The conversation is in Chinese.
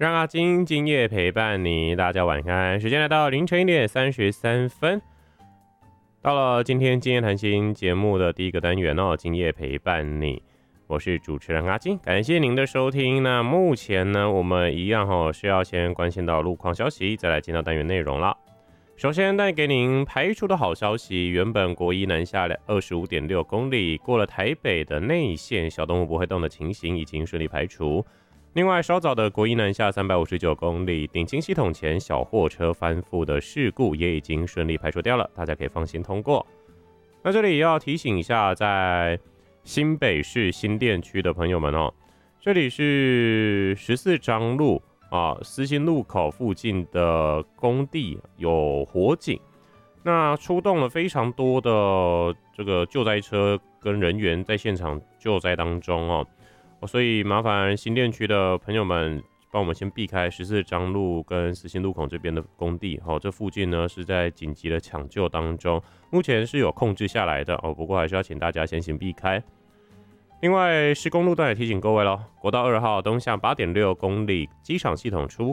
让阿金今夜陪伴你，大家晚安。时间来到凌晨1:33，到了今天今夜谈心节目的第一个单元哦，今夜陪伴你，我是主持人阿金，感谢您的收听。那目前呢，我们一样是要先关心到路况消息，再来进到单元内容了。首先带给您排除的好消息，原本国一南下25.6公里，过了台北的内线小动物不会动的情形已经顺利排除。另外，稍早的国一南下359公里，顶清系统前小货车翻覆的事故也已经顺利排除掉了，大家可以放心通过。那这里也要提醒一下，在新北市新店区的朋友们哦，这里是14张路思新路口附近的工地有火警，那出动了非常多的这个救灾车跟人员在现场救灾当中哦。所以麻烦新店区的朋友们帮我们先避开14张路跟思新路口这边的工地，这附近呢是在紧急的抢救当中，目前是有控制下来的不过还是要请大家先行避开。另外，施工路段也提醒各位咯，国道2号东向8.6公里机场系统出